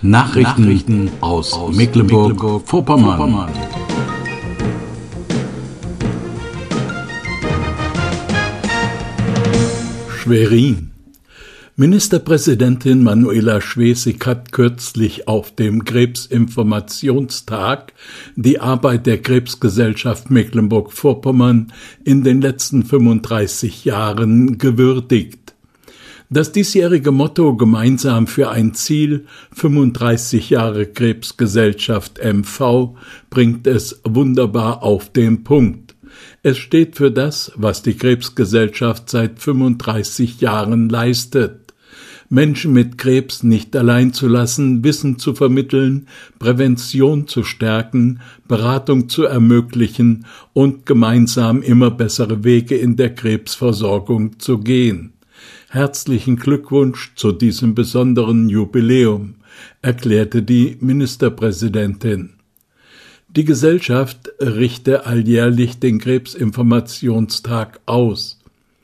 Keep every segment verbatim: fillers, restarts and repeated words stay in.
Nachrichten, Nachrichten aus, aus Mecklenburg-Vorpommern. Mecklenburg Schwerin. Ministerpräsidentin Manuela Schwesig hat kürzlich auf dem Krebsinformationstag die Arbeit der Krebsgesellschaft Mecklenburg-Vorpommern in den letzten fünfunddreißig Jahren gewürdigt. Das diesjährige Motto Gemeinsam für ein Ziel, fünfunddreißig Jahre Krebsgesellschaft M V, bringt es wunderbar auf den Punkt. Es steht für das, was die Krebsgesellschaft seit fünfunddreißig Jahren leistet. Menschen mit Krebs nicht allein zu lassen, Wissen zu vermitteln, Prävention zu stärken, Beratung zu ermöglichen und gemeinsam immer bessere Wege in der Krebsversorgung zu gehen. Herzlichen Glückwunsch zu diesem besonderen Jubiläum, erklärte die Ministerpräsidentin. Die Gesellschaft richte alljährlich den Krebsinformationstag aus.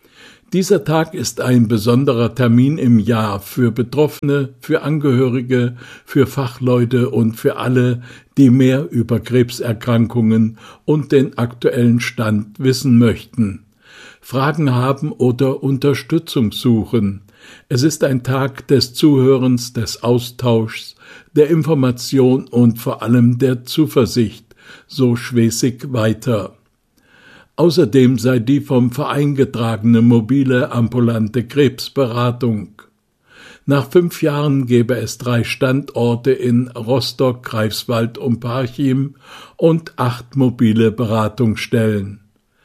Dieser Tag ist ein besonderer Termin im Jahr für Betroffene, für Angehörige, für Fachleute und für alle, die mehr über Krebserkrankungen und den aktuellen Stand wissen möchten, Fragen haben oder Unterstützung suchen. Es ist ein Tag des Zuhörens, des Austauschs, der Information und vor allem der Zuversicht, so Schwesig weiter. Außerdem sei die vom Verein getragene mobile ambulante Krebsberatung. Nach fünf Jahren gebe es drei Standorte in Rostock, Greifswald und Parchim und acht mobile Beratungsstellen.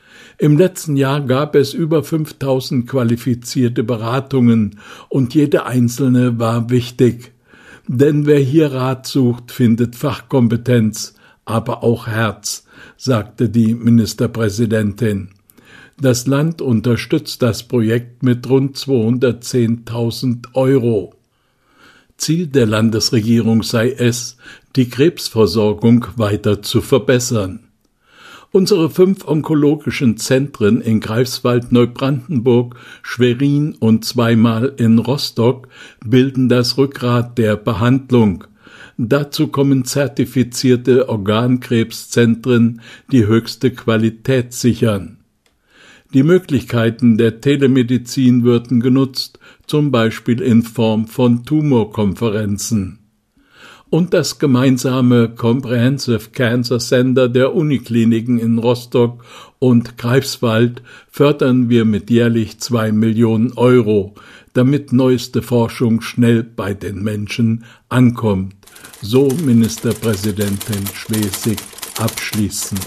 Im letzten Jahr gab es über fünftausend qualifizierte Beratungen und jede einzelne war wichtig. Denn wer hier Rat sucht, findet Fachkompetenz, aber auch Herz, sagte die Ministerpräsidentin. Das Land unterstützt das Projekt mit rund zweihundertzehntausend Euro. Ziel der Landesregierung sei es, die Krebsversorgung weiter zu verbessern. Unsere fünf onkologischen Zentren in Greifswald, Neubrandenburg, Schwerin und zweimal in Rostock bilden das Rückgrat der Behandlung. Dazu kommen zertifizierte Organkrebszentren, die höchste Qualität sichern. Die Möglichkeiten der Telemedizin würden genutzt, zum Beispiel in Form von Tumorkonferenzen. Und das gemeinsame Comprehensive Cancer Center der Unikliniken in Rostock und Greifswald fördern wir mit jährlich zwei Millionen Euro, damit neueste Forschung schnell bei den Menschen ankommt, so Ministerpräsidentin Schwesig abschließend.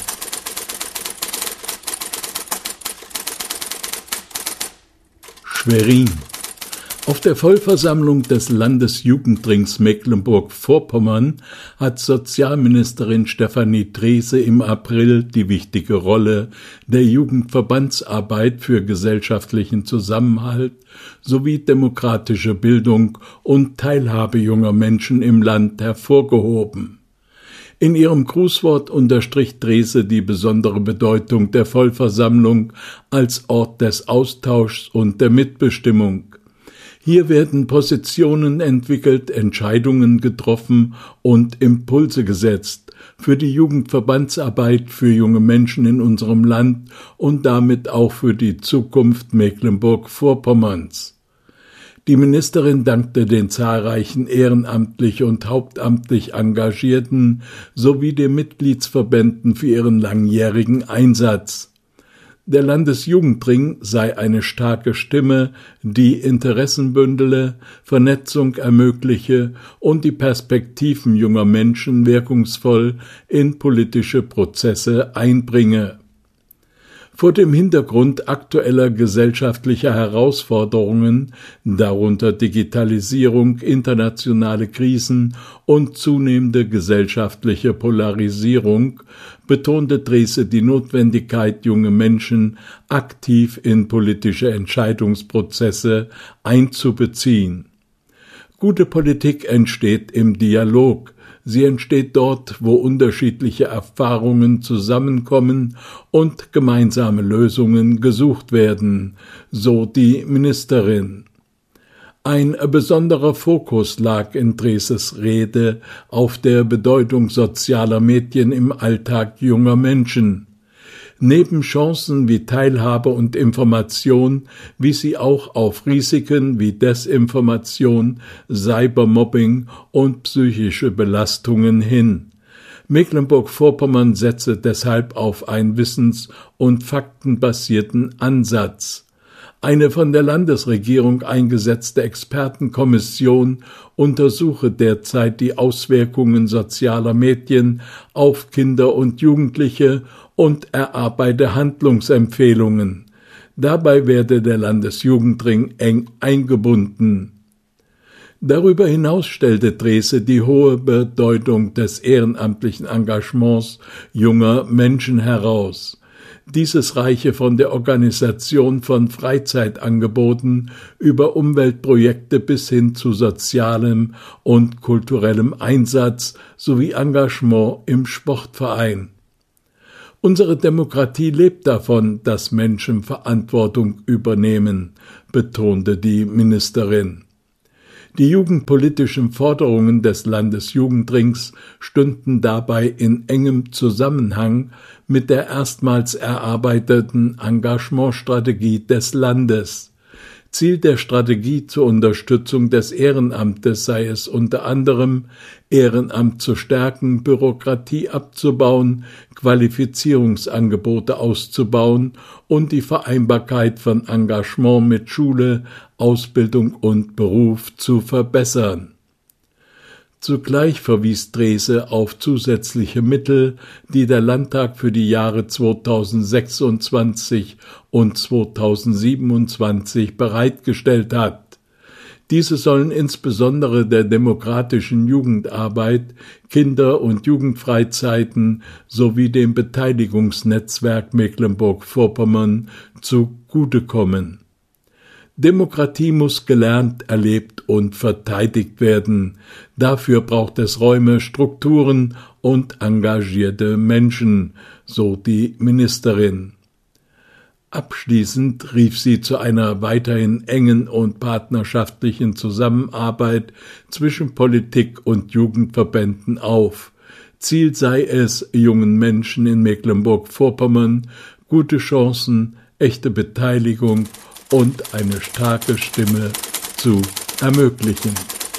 Schwerin. Auf der Vollversammlung des Landesjugendrings Mecklenburg-Vorpommern hat Sozialministerin Stefanie Drese im April die wichtige Rolle der Jugendverbandsarbeit für gesellschaftlichen Zusammenhalt sowie demokratische Bildung und Teilhabe junger Menschen im Land hervorgehoben. In ihrem Grußwort unterstrich Drese die besondere Bedeutung der Vollversammlung als Ort des Austauschs und der Mitbestimmung. Hier werden Positionen entwickelt, Entscheidungen getroffen und Impulse gesetzt für die Jugendverbandsarbeit für junge Menschen in unserem Land und damit auch für die Zukunft Mecklenburg-Vorpommerns. Die Ministerin dankte den zahlreichen ehrenamtlich und hauptamtlich Engagierten sowie den Mitgliedsverbänden für ihren langjährigen Einsatz. Der Landesjugendring sei eine starke Stimme, die Interessen bündele, Vernetzung ermögliche und die Perspektiven junger Menschen wirkungsvoll in politische Prozesse einbringe. Vor dem Hintergrund aktueller gesellschaftlicher Herausforderungen, darunter Digitalisierung, internationale Krisen und zunehmende gesellschaftliche Polarisierung, betonte Drese die Notwendigkeit, junge Menschen aktiv in politische Entscheidungsprozesse einzubeziehen. Gute Politik entsteht im Dialog. Sie entsteht dort, wo unterschiedliche Erfahrungen zusammenkommen und gemeinsame Lösungen gesucht werden, so die Ministerin. Ein besonderer Fokus lag in Dreses Rede auf der Bedeutung sozialer Medien im Alltag junger Menschen. Neben Chancen wie Teilhabe und Information wies sie auch auf Risiken wie Desinformation, Cybermobbing und psychische Belastungen hin. Mecklenburg-Vorpommern setze deshalb auf einen wissens- und faktenbasierten Ansatz. Eine von der Landesregierung eingesetzte Expertenkommission untersuche derzeit die Auswirkungen sozialer Medien auf Kinder und Jugendliche und erarbeite Handlungsempfehlungen. Dabei werde der Landesjugendring eng eingebunden. Darüber hinaus stellte Drese die hohe Bedeutung des ehrenamtlichen Engagements junger Menschen heraus. Dieses reiche von der Organisation von Freizeitangeboten über Umweltprojekte bis hin zu sozialem und kulturellem Einsatz sowie Engagement im Sportverein. Unsere Demokratie lebt davon, dass Menschen Verantwortung übernehmen, betonte die Ministerin. Die jugendpolitischen Forderungen des Landesjugendrings stünden dabei in engem Zusammenhang mit der erstmals erarbeiteten Engagementstrategie des Landes. Ziel der Strategie zur Unterstützung des Ehrenamtes sei es unter anderem, Ehrenamt zu stärken, Bürokratie abzubauen, Qualifizierungsangebote auszubauen und die Vereinbarkeit von Engagement mit Schule, Ausbildung und Beruf zu verbessern. Zugleich verwies Drese auf zusätzliche Mittel, die der Landtag für die Jahre zweitausendsechsundzwanzig und zweitausendsiebenundzwanzig bereitgestellt hat. Diese sollen insbesondere der demokratischen Jugendarbeit, Kinder- und Jugendfreizeiten sowie dem Beteiligungsnetzwerk Mecklenburg-Vorpommern zugutekommen. Demokratie muss gelernt, erlebt und verteidigt werden. Dafür braucht es Räume, Strukturen und engagierte Menschen, so die Ministerin. Abschließend rief sie zu einer weiterhin engen und partnerschaftlichen Zusammenarbeit zwischen Politik und Jugendverbänden auf. Ziel sei es, jungen Menschen in Mecklenburg-Vorpommern gute Chancen, echte Beteiligung und eine starke Stimme zu ermöglichen.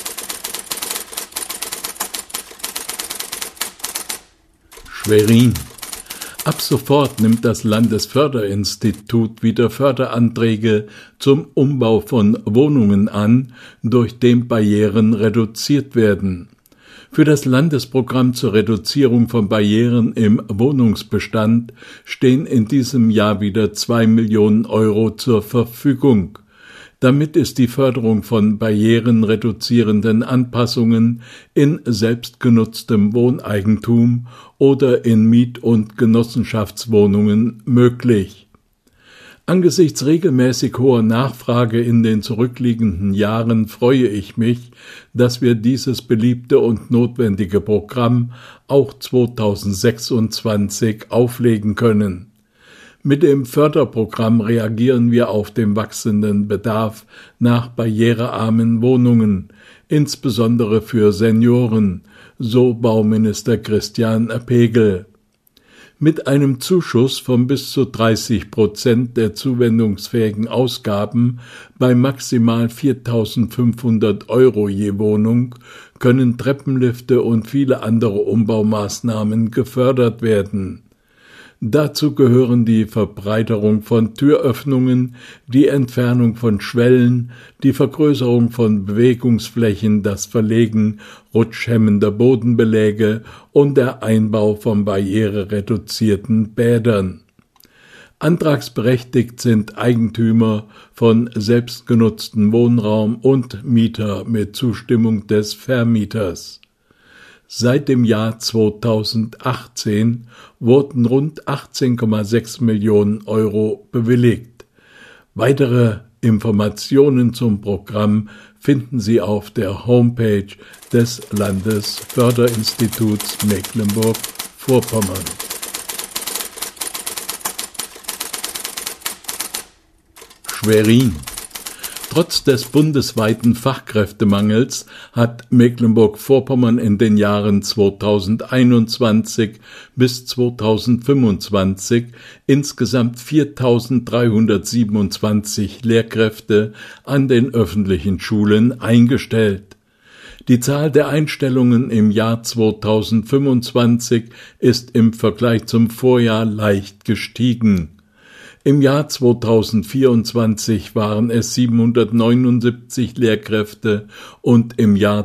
Schwerin. Ab sofort nimmt das Landesförderinstitut wieder Förderanträge zum Umbau von Wohnungen an, durch den Barrieren reduziert werden. Für das Landesprogramm zur Reduzierung von Barrieren im Wohnungsbestand stehen in diesem Jahr wieder zwei Millionen Euro zur Verfügung. Damit ist die Förderung von barrierenreduzierenden Anpassungen in selbstgenutztem Wohneigentum oder in Miet- und Genossenschaftswohnungen möglich. Angesichts regelmäßig hoher Nachfrage in den zurückliegenden Jahren freue ich mich, dass wir dieses beliebte und notwendige Programm auch zweitausendsechsundzwanzig auflegen können. Mit dem Förderprogramm reagieren wir auf den wachsenden Bedarf nach barrierearmen Wohnungen, insbesondere für Senioren, so Bauminister Christian Pegel. Mit einem Zuschuss von bis zu dreißig Prozent der zuwendungsfähigen Ausgaben bei maximal viertausendfünfhundert Euro je Wohnung können Treppenlifte und viele andere Umbaumaßnahmen gefördert werden. Dazu gehören die Verbreiterung von Türöffnungen, die Entfernung von Schwellen, die Vergrößerung von Bewegungsflächen, das Verlegen rutschhemmender Bodenbeläge und der Einbau von barrierereduzierten Bädern. Antragsberechtigt sind Eigentümer von selbstgenutzten Wohnraum und Mieter mit Zustimmung des Vermieters. Seit dem Jahr zweitausendachtzehn wurden rund achtzehn Komma sechs Millionen Euro bewilligt. Weitere Informationen zum Programm finden Sie auf der Homepage des Landesförderinstituts Mecklenburg-Vorpommern. Schwerin. Trotz des bundesweiten Fachkräftemangels hat Mecklenburg-Vorpommern in den Jahren zweitausendeinundzwanzig bis zweitausendfünfundzwanzig insgesamt viertausenddreihundertsiebenundzwanzig Lehrkräfte an den öffentlichen Schulen eingestellt. Die Zahl der Einstellungen im Jahr zweitausendfünfundzwanzig ist im Vergleich zum Vorjahr leicht gestiegen. Im Jahr zweitausendvierundzwanzig waren es siebenhundertneunundsiebzig Lehrkräfte und im Jahr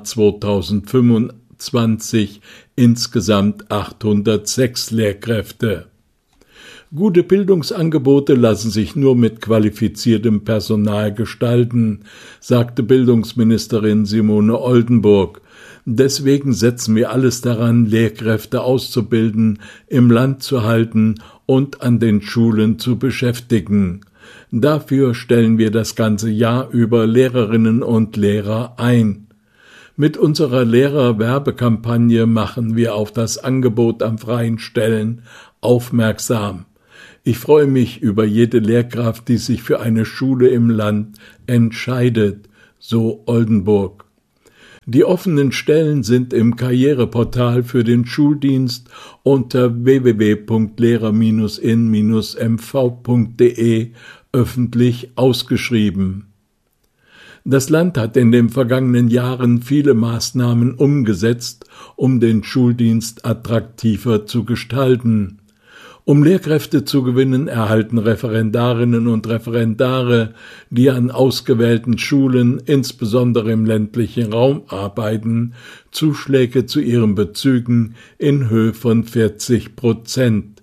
zweitausendfünfundzwanzig insgesamt achthundertsechs Lehrkräfte. Gute Bildungsangebote lassen sich nur mit qualifiziertem Personal gestalten, sagte Bildungsministerin Simone Oldenburg. Deswegen setzen wir alles daran, Lehrkräfte auszubilden, im Land zu halten und an den Schulen zu beschäftigen. Dafür stellen wir das ganze Jahr über Lehrerinnen und Lehrer ein. Mit unserer Lehrerwerbekampagne machen wir auf das Angebot an freien Stellen aufmerksam. Ich freue mich über jede Lehrkraft, die sich für eine Schule im Land entscheidet, so Oldenburg. Die offenen Stellen sind im Karriereportal für den Schuldienst unter w w w punkt lehrer Bindestrich in Bindestrich m v punkt d e öffentlich ausgeschrieben. Das Land hat in den vergangenen Jahren viele Maßnahmen umgesetzt, um den Schuldienst attraktiver zu gestalten. Um Lehrkräfte zu gewinnen, erhalten Referendarinnen und Referendare, die an ausgewählten Schulen, insbesondere im ländlichen Raum, arbeiten, Zuschläge zu ihren Bezügen in Höhe von vierzig Prozent.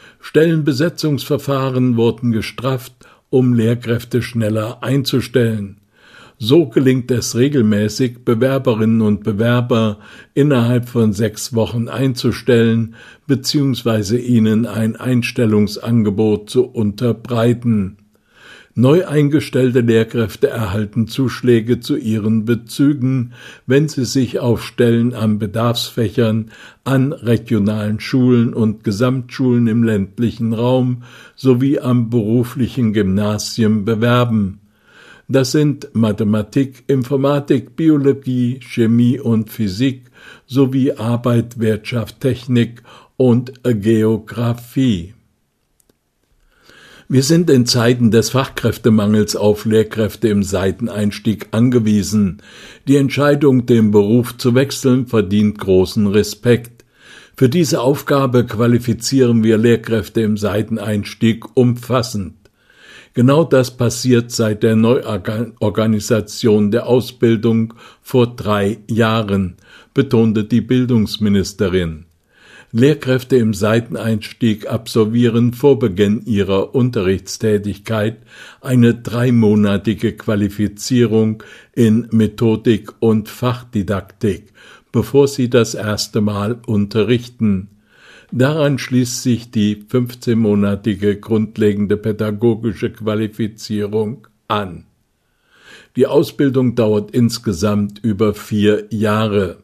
Stellenbesetzungsverfahren wurden gestrafft, um Lehrkräfte schneller einzustellen. So gelingt es regelmäßig, Bewerberinnen und Bewerber innerhalb von sechs Wochen einzustellen bzw. ihnen ein Einstellungsangebot zu unterbreiten. Neu eingestellte Lehrkräfte erhalten Zuschläge zu ihren Bezügen, wenn sie sich auf Stellen an Bedarfsfächern an regionalen Schulen und Gesamtschulen im ländlichen Raum sowie am beruflichen Gymnasium bewerben. Das sind Mathematik, Informatik, Biologie, Chemie und Physik sowie Arbeit, Wirtschaft, Technik und Geographie. Wir sind in Zeiten des Fachkräftemangels auf Lehrkräfte im Seiteneinstieg angewiesen. Die Entscheidung, den Beruf zu wechseln, verdient großen Respekt. Für diese Aufgabe qualifizieren wir Lehrkräfte im Seiteneinstieg umfassend. Genau das passiert seit der Neuorganisation der Ausbildung vor drei Jahren, betonte die Bildungsministerin. Lehrkräfte im Seiteneinstieg absolvieren vor Beginn ihrer Unterrichtstätigkeit eine dreimonatige Qualifizierung in Methodik und Fachdidaktik, bevor sie das erste Mal unterrichten. Daran schließt sich die fünfzehnmonatige grundlegende pädagogische Qualifizierung an. Die Ausbildung dauert insgesamt über vier Jahre.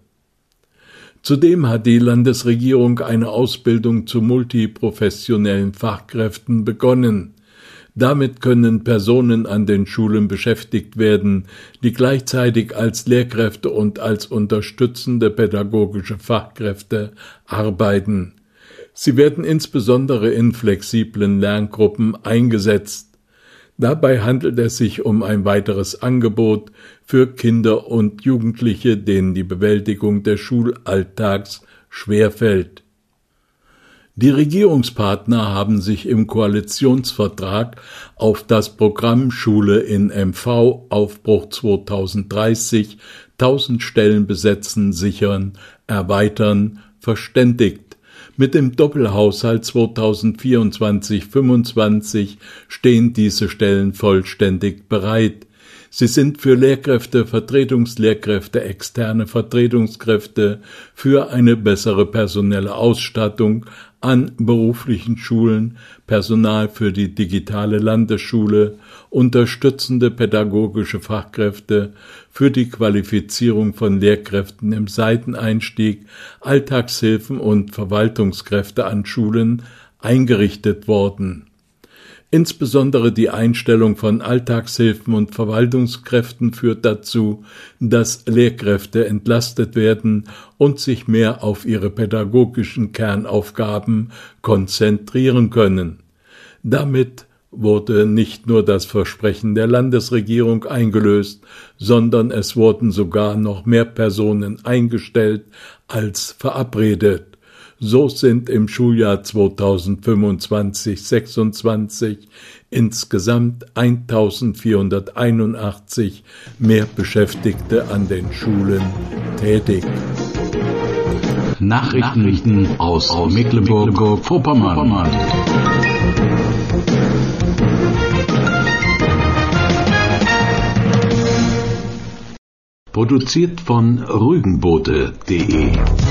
Zudem hat die Landesregierung eine Ausbildung zu multiprofessionellen Fachkräften begonnen. Damit können Personen an den Schulen beschäftigt werden, die gleichzeitig als Lehrkräfte und als unterstützende pädagogische Fachkräfte arbeiten. Sie werden insbesondere in flexiblen Lerngruppen eingesetzt. Dabei handelt es sich um ein weiteres Angebot für Kinder und Jugendliche, denen die Bewältigung des Schulalltags schwerfällt. Die Regierungspartner haben sich im Koalitionsvertrag auf das Programm Schule in M V Aufbruch zweitausenddreißig, tausend Stellen besetzen, sichern, erweitern, verständigt. Mit dem Doppelhaushalt zweitausendvierundzwanzig fünfundzwanzig stehen diese Stellen vollständig bereit. Sie sind für Lehrkräfte, Vertretungslehrkräfte, externe Vertretungskräfte, für eine bessere personelle Ausstattung an beruflichen Schulen, Personal für die digitale Landesschule, unterstützende pädagogische Fachkräfte, für die Qualifizierung von Lehrkräften im Seiteneinstieg, Alltagshilfen und Verwaltungskräfte an Schulen eingerichtet worden. Insbesondere die Einstellung von Alltagshilfen und Verwaltungskräften führt dazu, dass Lehrkräfte entlastet werden und sich mehr auf ihre pädagogischen Kernaufgaben konzentrieren können. Damit wurde nicht nur das Versprechen der Landesregierung eingelöst, sondern es wurden sogar noch mehr Personen eingestellt als verabredet. So sind im Schuljahr zweitausendfünfundzwanzig sechsundzwanzig insgesamt eintausendvierhunderteinundachtzig mehr Beschäftigte an den Schulen tätig. Nachrichten aus, aus Mecklenburg-Vorpommern. Produziert von Rügenboote punkt de